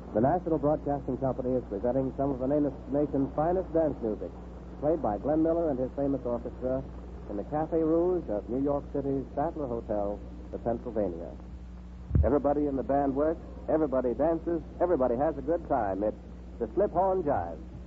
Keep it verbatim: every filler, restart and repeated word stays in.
The National Broadcasting Company is presenting some of the nation's finest dance music, played by Glenn Miller and his famous orchestra in the Cafe Rouge of New York City's Statler Hotel, the Pennsylvania. Everybody in the band works, everybody dances, everybody has a good time. It's the Slip Horn Jive.